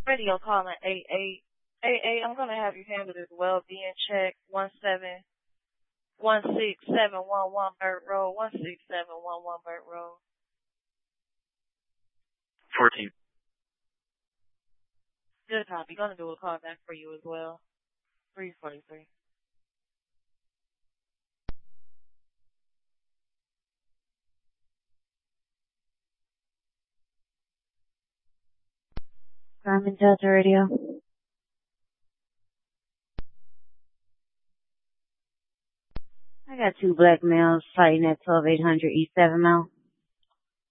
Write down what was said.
Radio calling 88. 88, I'm going to have you handle this well-being check. 1716711 Burt Road. 16711 Burt Road. 14. Good copy. Going to do a call back for you as well. 343. Carmen Delta Radio. I got two black males fighting at 12800 East 7 Mile.